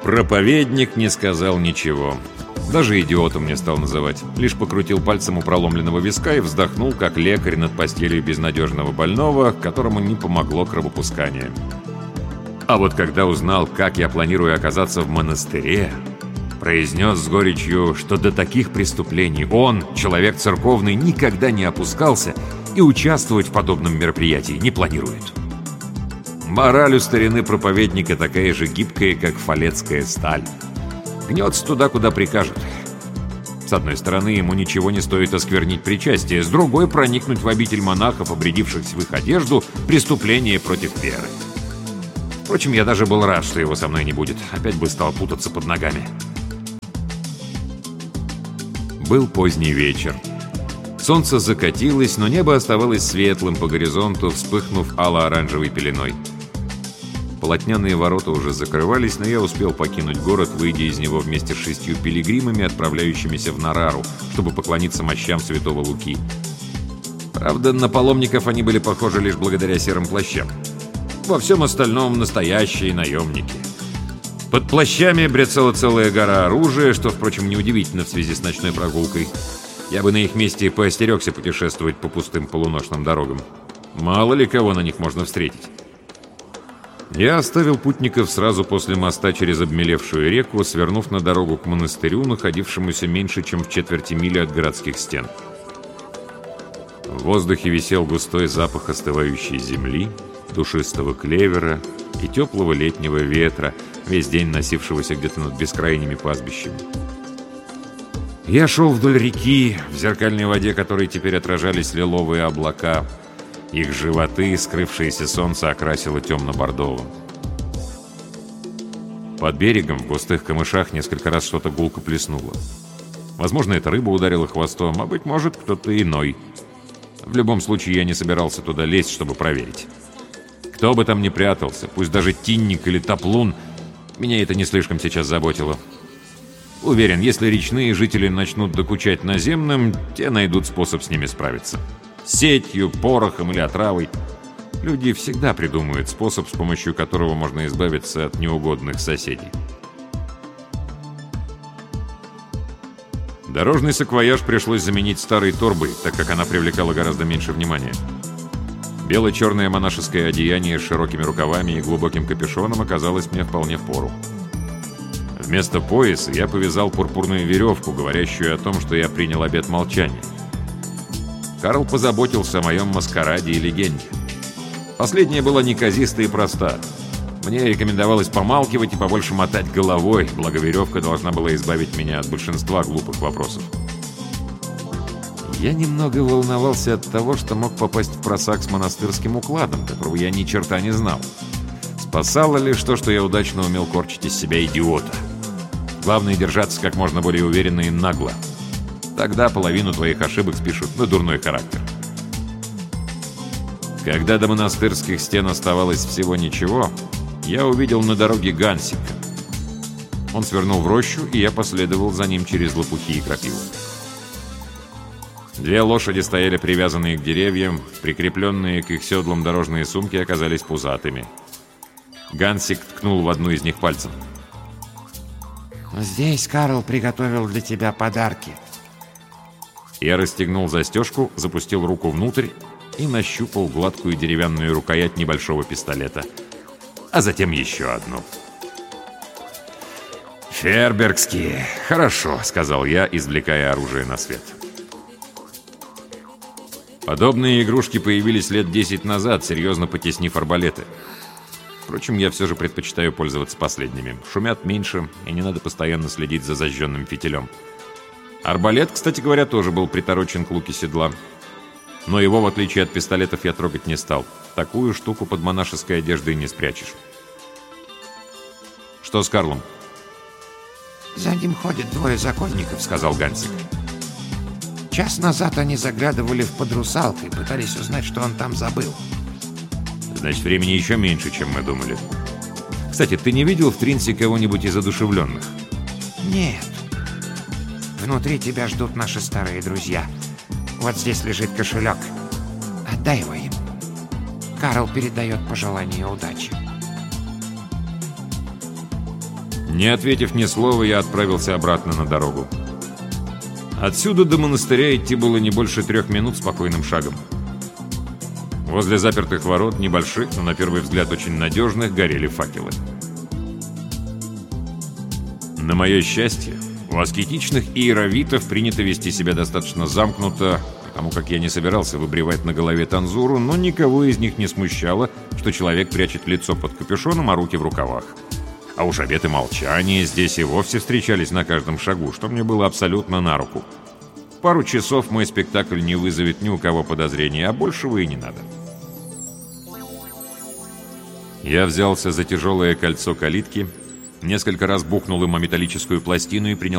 Проповедник не сказал ничего. Даже идиотом не стал называть. Лишь покрутил пальцем у проломленного виска и вздохнул, как лекарь над постелью безнадежного больного, которому не помогло кровопускание. А вот когда узнал, как я планирую оказаться в монастыре, произнес с горечью, что до таких преступлений он, человек церковный, никогда не опускался и участвовать в подобном мероприятии не планирует. Мораль у старины проповедника такая же гибкая, как фалецкая сталь. Гнется туда, куда прикажут. С одной стороны, ему ничего не стоит осквернить причастие, с другой — проникнуть в обитель монахов, обрядившихся в их одежду, преступление против веры. Впрочем, я даже был рад, что его со мной не будет. Опять бы стал путаться под ногами. Был поздний вечер. Солнце закатилось, но небо оставалось светлым по горизонту, вспыхнув ало-оранжевой пеленой. Полотняные ворота уже закрывались, но я успел покинуть город, выйдя из него вместе с 6 пилигримами, отправляющимися в Нарару, чтобы поклониться мощам святого Луки. Правда, на паломников они были похожи лишь благодаря серым плащам. Во всем остальном настоящие наемники. Под плащами брецала целая гора оружия, что, впрочем, неудивительно в связи с ночной прогулкой. Я бы на их месте поостерегся путешествовать по пустым полуночным дорогам. Мало ли кого на них можно встретить. Я оставил путников сразу после моста через обмелевшую реку, свернув на дорогу к монастырю, находившемуся меньше, чем в четверти мили от городских стен. В воздухе висел густой запах остывающей земли, душистого клевера и теплого летнего ветра, весь день носившегося где-то над бескрайними пастбищами. Я шел вдоль реки, в зеркальной воде которой теперь отражались лиловые облака. Их животы, скрывшееся солнце, окрасило темно-бордовым. Под берегом в густых камышах несколько раз что-то гулко плеснуло. Возможно, эта рыба ударила хвостом, а, быть может, кто-то иной. В любом случае, я не собирался туда лезть, чтобы проверить. Кто бы там ни прятался, пусть даже тинник или топлун, меня это не слишком сейчас заботило. Уверен, если речные жители начнут докучать наземным, те найдут способ с ними справиться. Сетью, порохом или отравой. Люди всегда придумают способ, с помощью которого можно избавиться от неугодных соседей. Дорожный саквояж пришлось заменить старой торбой, так как она привлекала гораздо меньше внимания. Бело-черное монашеское одеяние с широкими рукавами и глубоким капюшоном оказалось мне вполне впору. Вместо пояса я повязал пурпурную веревку, говорящую о том, что я принял обет молчания. Карл позаботился о моем маскараде и легенде. Последняя была неказиста и проста. Мне рекомендовалось помалкивать и побольше мотать головой, благо веревка должна была избавить меня от большинства глупых вопросов. Я немного волновался от того, что мог попасть в просак с монастырским укладом, которого я ни черта не знал. Спасало лишь то, что я удачно умел корчить из себя идиота. Главное — держаться как можно более уверенно и нагло. Тогда половину твоих ошибок спишут на дурной характер. Когда до монастырских стен оставалось всего ничего, я увидел на дороге Гансика. Он свернул в рощу, и я последовал за ним через лопухи и крапиву. 2 лошади стояли привязанные к деревьям, прикрепленные к их седлам дорожные сумки оказались пузатыми. Гансик ткнул в одну из них пальцем. «Здесь Карл приготовил для тебя подарки». Я расстегнул застежку, запустил руку внутрь и нащупал гладкую деревянную рукоять небольшого пистолета. А затем еще одну. «Фербергские. Хорошо», — сказал я, извлекая оружие на свет. Подобные игрушки появились лет 10 назад, серьезно потеснив арбалеты. Впрочем, я все же предпочитаю пользоваться последними. Шумят меньше, и не надо постоянно следить за зажженным фитилем. Арбалет, кстати говоря, тоже был приторочен к луке седла. Но его, в отличие от пистолетов, я трогать не стал. Такую штуку под монашеской одеждой не спрячешь. «Что с Карлом?» «За ним ходят 2 законников», — сказал Гансик. «Час назад они заглядывали в подрусалку и пытались узнать, что он там забыл». «Значит, времени еще меньше, чем мы думали. Кстати, ты не видел в Тринсе кого-нибудь из одушевленных?» «Нет. Внутри тебя ждут наши старые друзья. Вот здесь лежит кошелек. Отдай его им. Карл передает пожелание удачи». Не ответив ни слова, я отправился обратно на дорогу. Отсюда до монастыря идти было не больше 3 минут спокойным шагом. Возле запертых ворот, небольших, но на первый взгляд очень надежных, горели факелы. На мое счастье, у аскетичных иеровитов принято вести себя достаточно замкнуто, потому как я не собирался выбривать на голове танзуру, но никого из них не смущало, что человек прячет лицо под капюшоном, а руки в рукавах. А уж обеты молчания здесь и вовсе встречались на каждом шагу, что мне было абсолютно на руку. Пару часов мой спектакль не вызовет ни у кого подозрения, а большего и не надо. Я взялся за тяжелое кольцо калитки, несколько раз бухнул им о металлическую пластину и принял